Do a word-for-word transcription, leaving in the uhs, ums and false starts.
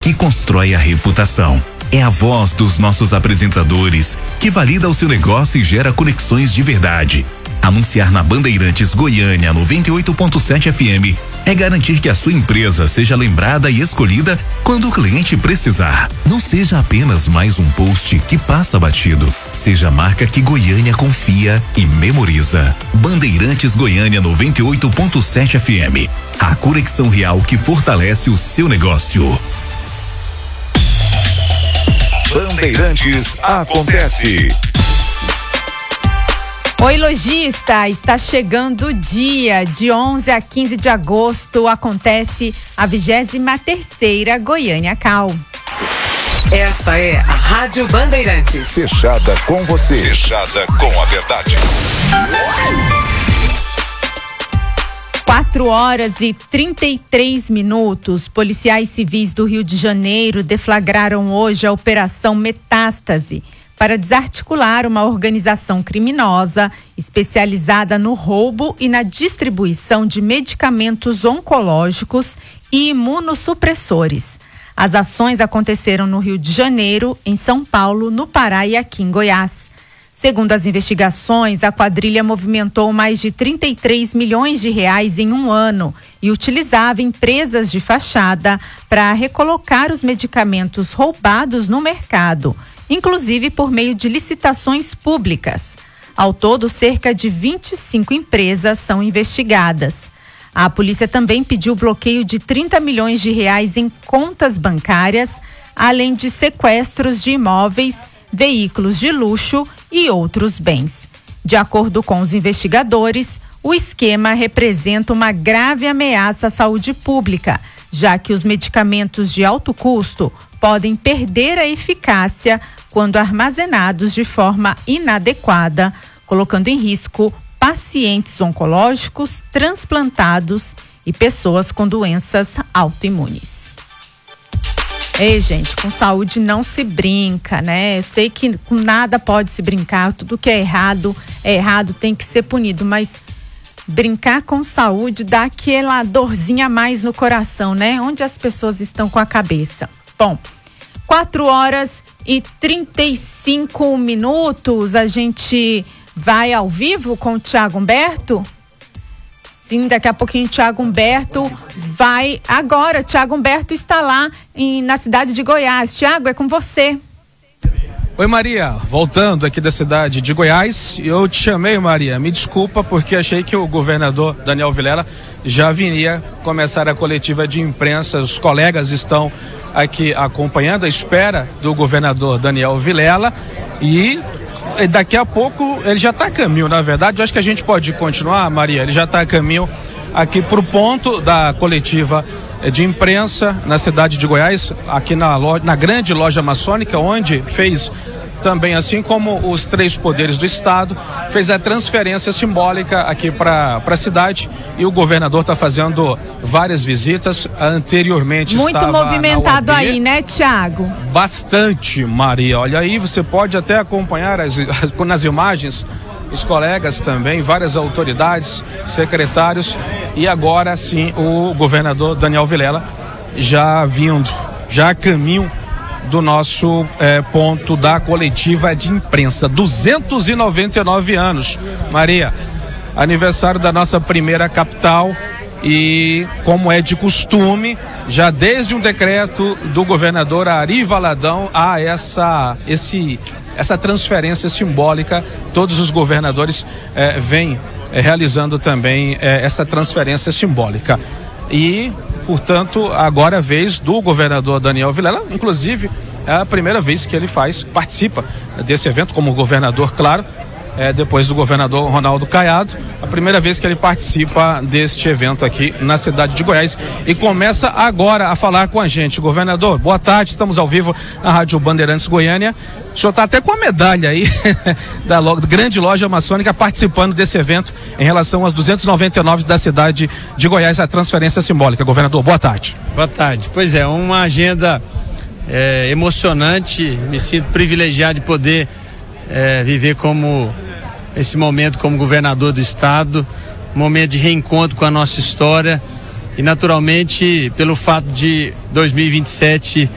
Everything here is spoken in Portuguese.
que constrói a reputação. É a voz dos nossos apresentadores que valida o seu negócio e gera conexões de verdade. Anunciar na Bandeirantes Goiânia noventa e oito ponto sete F M é garantir que a sua empresa seja lembrada e escolhida quando o cliente precisar. Não seja apenas mais um post que passa batido. Seja a marca que Goiânia confia e memoriza. Bandeirantes Goiânia noventa e oito ponto sete F M. A conexão real que fortalece o seu negócio. Bandeirantes acontece. Oi, lojista, está chegando o dia. De onze a quinze de agosto acontece a vigésima terceira Goiânia Cal. Esta é a Rádio Bandeirantes. Fechada com você. Fechada com a verdade. quatro horas e trinta e três minutos. Policiais civis do Rio de Janeiro deflagraram hoje a Operação Metástase para desarticular uma organização criminosa especializada no roubo e na distribuição de medicamentos oncológicos e imunossupressores. As ações aconteceram no Rio de Janeiro, em São Paulo, no Pará e aqui em Goiás. Segundo as investigações, a quadrilha movimentou mais de trinta e três milhões de reais em um ano e utilizava empresas de fachada para recolocar os medicamentos roubados no mercado, inclusive por meio de licitações públicas. Ao todo, cerca de vinte e cinco empresas são investigadas. A polícia também pediu bloqueio de trinta milhões de reais em contas bancárias, além de sequestros de imóveis, veículos de luxo e outros bens. De acordo com os investigadores, o esquema representa uma grave ameaça à saúde pública, já que os medicamentos de alto custo podem perder a eficácia quando armazenados de forma inadequada, colocando em risco pacientes oncológicos, transplantados e pessoas com doenças autoimunes. Ei, gente, com saúde não se brinca, né? Eu sei que com nada pode se brincar, tudo que é errado, é errado, tem que ser punido, mas brincar com saúde dá aquela dorzinha a mais no coração, né? Onde as pessoas estão com a cabeça. Bom, quatro horas e trinta e cinco minutos, a gente vai ao vivo com o Thiago Humberto? Sim, daqui a pouquinho o Thiago Humberto vai agora. Thiago Humberto está lá em, na cidade de Goiás. Thiago, é com você. Oi, Maria, voltando aqui da cidade de Goiás, eu te chamei, Maria, me desculpa porque achei que o governador Daniel Vilela já viria começar a coletiva de imprensa. Os colegas estão aqui acompanhando a espera do governador Daniel Vilela e daqui a pouco ele já está a caminho, na verdade. Eu acho que a gente pode continuar, Maria, ele já está a caminho aqui para o ponto da coletiva de imprensa na cidade de Goiás, aqui na, loja, na grande loja maçônica, onde fez também, assim como os três poderes do estado, fez a transferência simbólica aqui para a cidade, e o governador está fazendo várias visitas. Anteriormente muito estava movimentado aí, né, Thiago? Bastante, Maria. Olha aí, você pode até acompanhar as, as, nas imagens os colegas também, várias autoridades, secretários, e agora sim o governador Daniel Vilela já vindo, já a caminho do nosso eh, ponto da coletiva de imprensa. duzentos e noventa e nove anos, Maria, aniversário da nossa primeira capital, e como é de costume, já desde um decreto do governador Ari Valadão há essa, esse, essa transferência simbólica. Todos os governadores eh, vêm eh, realizando também eh, essa transferência simbólica. E, portanto, agora é a vez do governador Daniel Vilela, inclusive é a primeira vez que ele faz, participa desse evento como governador, claro, é, depois do governador Ronaldo Caiado, a primeira vez que ele participa deste evento aqui na cidade de Goiás, e começa agora a falar com a gente. Governador, boa tarde, estamos ao vivo na Rádio Bandeirantes Goiânia. O senhor está até com a medalha aí da lo- grande loja maçônica participando desse evento em relação aos duzentos e noventa e nove da cidade de Goiás, a transferência simbólica. Governador, boa tarde. Boa tarde. Pois é, uma agenda é, emocionante. Me sinto privilegiado de poder é, viver como esse momento como governador do estado, um momento de reencontro com a nossa história, e naturalmente pelo fato de dois mil e vinte e sete